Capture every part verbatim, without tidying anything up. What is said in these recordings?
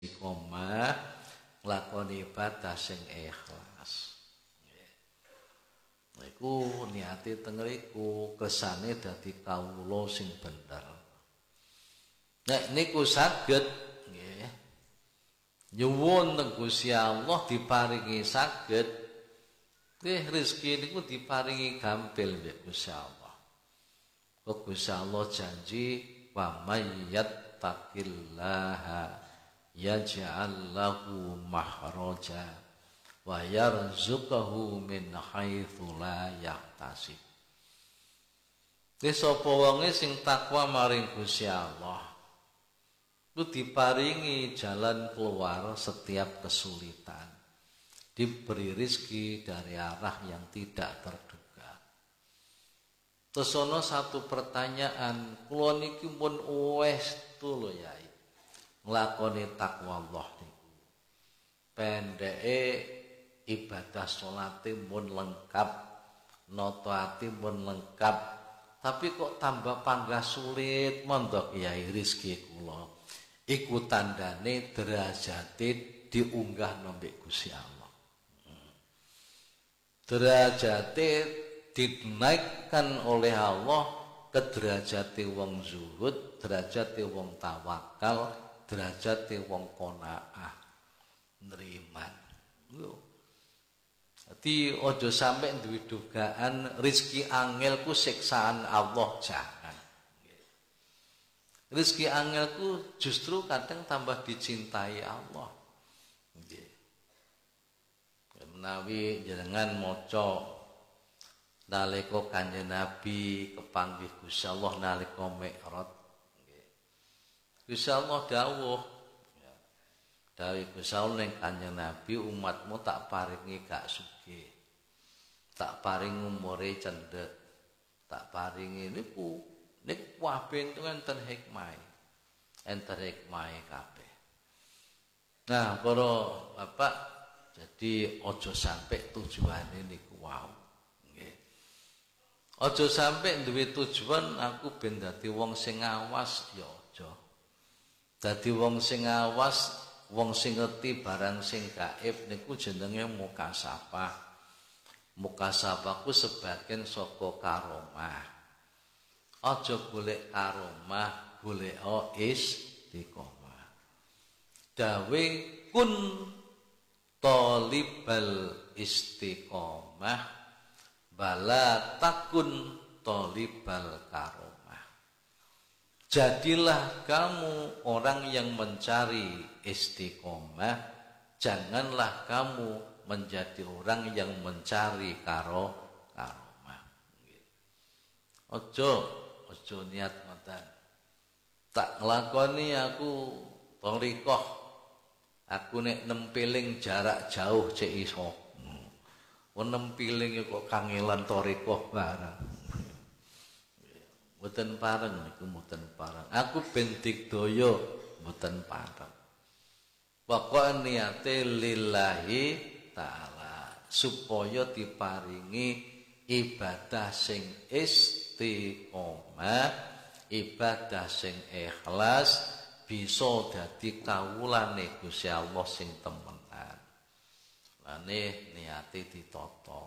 istiqomah nglakoni ibadah sing ikhlas. Iku niate teng mriku kesane dadi kawula sing bener. Nek niku saged nggih. Nyuwun teng Gusti Allah diparingi saged nggih rezeki niku diparingi gampil mbek Gusti Allah. Kok Gusti Allah janji wa may yattaqillaha yaj'al lahu mahraja wa yarzuqahu min haitsu la yahtasib. Wis sapa wonge sing takwa maring Gusti Allah itu diparingi jalan keluar setiap kesulitan, diberi rezeki dari arah yang tidak terduga. Terus ana satu pertanyaan, kula niki pun wis tu lho Yai nglakoni takwa Allah niku. Pendeke ibadah salate pun lengkap, nataati pun lengkap, tapi kok tambah panggah sulit mondok Yai rezeki kula. Iku tandane derajate diunggah nombek Gusti Allah. Hmm. Derajate dinaikkan oleh Allah ke derajate wong zuhud, derajate wong tawakal, derajate wong qanaah, neriman. Lho. Dadi aja sampe duwe dugaan rezeki angel ku siksaan Allah, jangan. Rezeki angelku justru kadang tambah dicintai Allah. Nggih. Menawi jenengan maca nalika Kanjeng Nabi kepanggih Gusti Allah nalika Mi'raj. Nggih. Gusti Allah dawuh, ya. Dawuh Gusti Allah ning Kanjeng Nabi, umatmu tak paringi gak sugih. Tak paringi umure cendhek. Tak paringi niku nek kabeh enten enten hikmah. Enten hikmah kabeh. Nah, para bapak, jadi aja sampai tujuane niku wau. Nggih. Aja sampai duwe tujuan aku ben dadi wong sing awas ya aja. Dadi wong sing awas, wong sing ngerti barang sing gaib niku jenenge mukasabah. Mukasabah ku sebagian saka karomah. Aja golek karomah, golek istiqomah. Dawe kun talibal istiqomah bala takun talibal karomah. Jadilah kamu orang yang mencari istiqomah, janganlah kamu menjadi orang yang mencari karo karomah. Ojo Ojo niat ngoten. Tak nglakoni aku tongrikoh. Aku nek nempiling jarak jauh cek iso. Wong nempiling kok kangelan torikoh barang. Mboten pareng niku mboten pareng. Aku ben digdaya mboten pareng. Pokoke niate lillahi taala supaya diparingi ibadah sing istiqomah, ibadah sing ikhlas, bisa dadi kawulane Gusti Allah sing temenan. Lane niate ditata.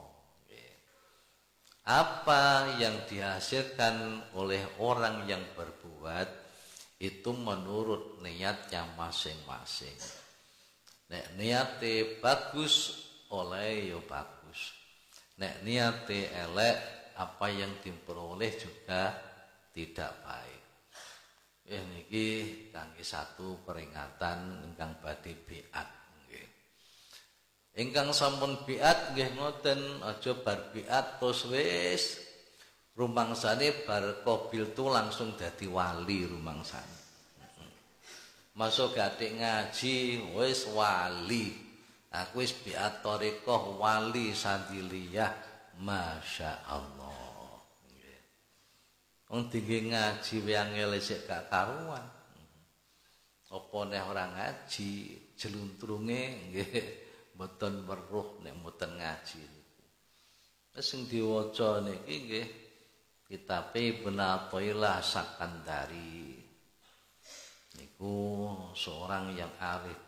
Apa yang dihasilkan oleh orang yang berbuat itu menurut niatnya masing-masing. Nek niate bagus, oleh yo bagus. Nek niate elek, apa yang diperoleh juga tidak baik. Ya niki kangge satu peringatan ingkang badhe biat nggih. Ingkang sampun biat nggih ngoten, aja bar biat terus wis rumangsane bar qabil tu langsung dadi wali rumangsane. Masuk gatik ngaji wis wali. Aku wis biat thariqah wali sandiliyah, masya Allah. Nggih. Wong tinggi ngaji wangel sik gak karuan. Apa nek ora ngaji, jeluntrunge nggih mboten weruh nek mboten ngaji niku. Wis sing diwaca niki nggih kitabe Ibnu Athaillah Sakandari. Niku seorang yang arif